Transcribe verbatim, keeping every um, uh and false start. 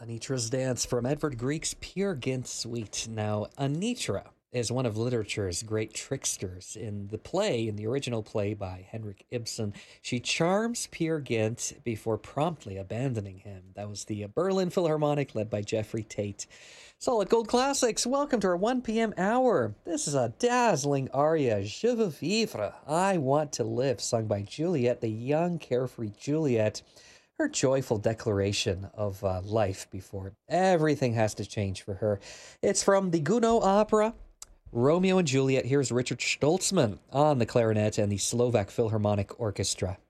Anitra's Dance from Edvard Grieg's Peer Gynt Suite. Now, Anitra is one of literature's great tricksters. In the play, in the original play by Henrik Ibsen, she charms Peer Gynt before promptly abandoning him. That was the Berlin Philharmonic led by Jeffrey Tate. Solid Gold Classics, welcome to our one p.m. hour. This is a dazzling aria, Je veux vivre, I Want to Live, sung by Juliet, the young, carefree Juliet. Her joyful declaration of uh, life before everything has to change for her. It's from the Gounod opera, Romeo and Juliet. Here's Richard Stoltzman on the clarinet and the Slovak Philharmonic Orchestra.